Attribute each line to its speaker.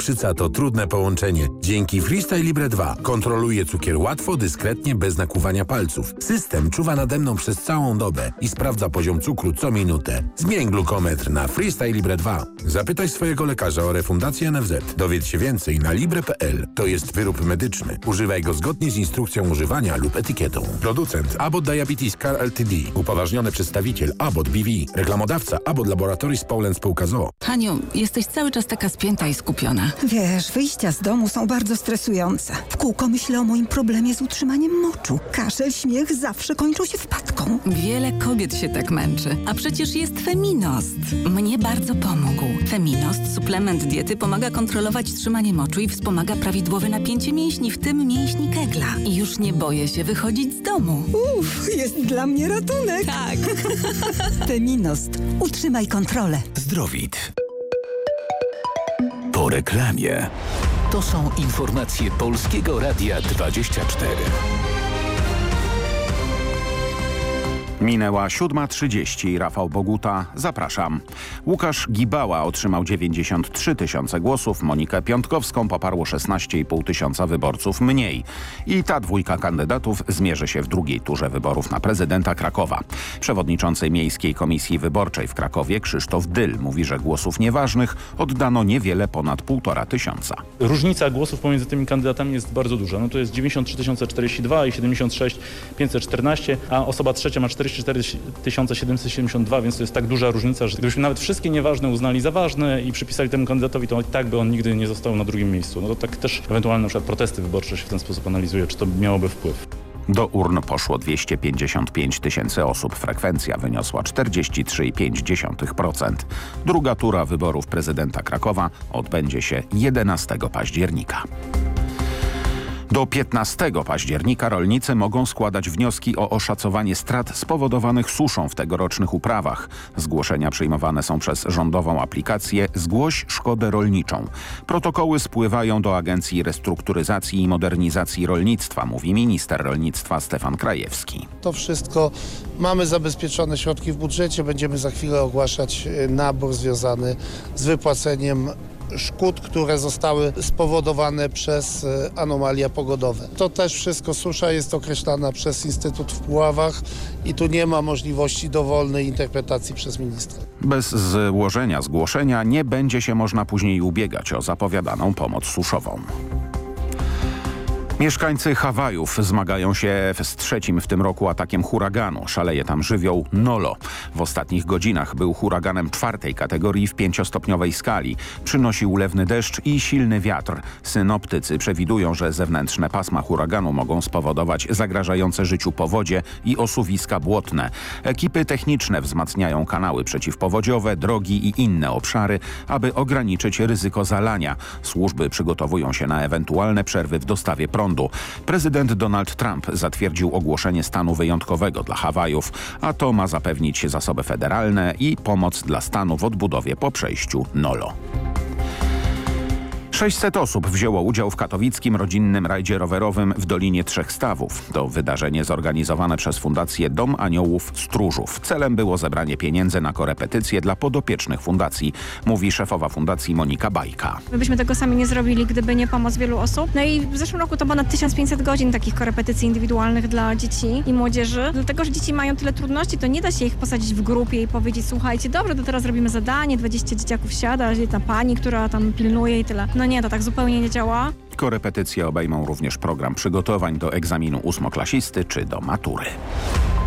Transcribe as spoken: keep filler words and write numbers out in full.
Speaker 1: cukrzyca to trudne połączenie. Dzięki Freestyle Libre dwa kontroluję cukier łatwo, dyskretnie, bez nakłuwania palców. System czuwa nade mną przez całą dobę i sprawdza poziom cukru co minutę. Zmień glukometr na Freestyle Libre dwa. Zapytaj swojego lekarza o refundację N F Z. Dowiedz się więcej na libre kropka p l. To jest wyrób medyczny. Używaj go zgodnie z instrukcją używania lub etykietą. Producent Abbott Diabetes Care Ltd. Upoważniony przedstawiciel Abbott B V. Reklamodawca Abbott Laboratories Poland Spółka z o o.
Speaker 2: Haniu, jesteś cały czas taka spięta i skupiona.
Speaker 3: Wiesz, wyjścia z domu są bardzo stresujące. W kółko myślę o moim problemie z utrzymaniem moczu. Kaszel, śmiech zawsze kończą się wpadką.
Speaker 2: Wiele kobiet się tak męczy, a przecież jest Feminost. Mnie bardzo pomógł. Feminost, suplement diety, pomaga kontrolować trzymanie moczu i wspomaga prawidłowe napięcie mięśni, w tym mięśni kegla. I już nie boję się wychodzić z domu.
Speaker 3: Uff, jest dla mnie ratunek.
Speaker 2: Tak.
Speaker 3: Feminost. Utrzymaj kontrolę.
Speaker 4: Zdrowit. Po reklamie. To są informacje Polskiego Radia dwadzieścia cztery.
Speaker 5: Minęła siódma trzydzieści. Rafał Boguta. Zapraszam. Łukasz Gibała otrzymał dziewięćdziesiąt trzy tysiące głosów. Monikę Piątkowską poparło szesnaście i pół tysiąca wyborców mniej. I ta dwójka kandydatów zmierzy się w drugiej turze wyborów na prezydenta Krakowa. Przewodniczący Miejskiej Komisji Wyborczej w Krakowie Krzysztof Dyl mówi, że głosów nieważnych oddano niewiele ponad półtora tysiąca.
Speaker 6: Różnica głosów pomiędzy tymi kandydatami jest bardzo duża. No to jest dziewięćdziesiąt trzy tysiące czterdzieści dwa i siedemdziesiąt sześć tysięcy pięćset czternaście, a osoba trzecia ma czterdzieści cztery tysiące siedemset siedemdziesiąt dwa, więc to jest tak duża różnica, że gdybyśmy nawet wszystkie nieważne uznali za ważne i przypisali temu kandydatowi, to i tak by on nigdy nie został na drugim miejscu. No to tak też ewentualne na przykład protesty wyborcze się w ten sposób analizuje, czy to miałoby wpływ.
Speaker 5: Do urn poszło dwieście pięćdziesiąt pięć tysięcy osób. Frekwencja wyniosła czterdzieści trzy i pięć dziesiątych procent. Druga tura wyborów prezydenta Krakowa odbędzie się jedenastego października. Do piętnastego października rolnicy mogą składać wnioski o oszacowanie strat spowodowanych suszą w tegorocznych uprawach. Zgłoszenia przyjmowane są przez rządową aplikację Zgłoś szkodę rolniczą. Protokoły spływają do Agencji Restrukturyzacji i Modernizacji Rolnictwa, mówi minister rolnictwa Stefan Krajewski.
Speaker 7: To wszystko mamy zabezpieczone środki w budżecie. Będziemy za chwilę ogłaszać nabór związany z wypłaceniem szkód, które zostały spowodowane przez anomalia pogodowe. To też wszystko susza jest określana przez Instytut w Puławach i tu nie ma możliwości dowolnej interpretacji przez ministra.
Speaker 5: Bez złożenia zgłoszenia nie będzie się można później ubiegać o zapowiadaną pomoc suszową. Mieszkańcy Hawajów zmagają się z trzecim w tym roku atakiem huraganu. Szaleje tam żywioł Nolo. W ostatnich godzinach był huraganem czwartej kategorii w pięciostopniowej skali. Przynosił ulewny deszcz i silny wiatr. Synoptycy przewidują, że zewnętrzne pasma huraganu mogą spowodować zagrażające życiu powodzie i osuwiska błotne. Ekipy techniczne wzmacniają kanały przeciwpowodziowe, drogi i inne obszary, aby ograniczyć ryzyko zalania. Służby przygotowują się na ewentualne przerwy w dostawie prądu. Prezydent Donald Trump zatwierdził ogłoszenie stanu wyjątkowego dla Hawajów, a to ma zapewnić zasoby federalne i pomoc dla stanu w odbudowie po przejściu Nolo. sześćset osób wzięło udział w katowickim rodzinnym rajdzie rowerowym w Dolinie Trzech Stawów. To wydarzenie zorganizowane przez Fundację Dom Aniołów Stróżów. Celem było zebranie pieniędzy na korepetycje dla podopiecznych fundacji, mówi szefowa fundacji Monika Bajka.
Speaker 8: My byśmy tego sami nie zrobili, gdyby nie pomoc wielu osób. No i w zeszłym roku to ponad tysiąc pięćset godzin takich korepetycji indywidualnych dla dzieci i młodzieży. Dlatego, że dzieci mają tyle trudności, to nie da się ich posadzić w grupie i powiedzieć: słuchajcie, dobrze, to teraz robimy zadanie, dwadzieścia dzieciaków siada, ta pani, która tam pilnuje i tyle. No nie, to tak zupełnie nie działa.
Speaker 5: Korepetycje obejmą również program przygotowań do egzaminu ósmoklasisty czy do matury.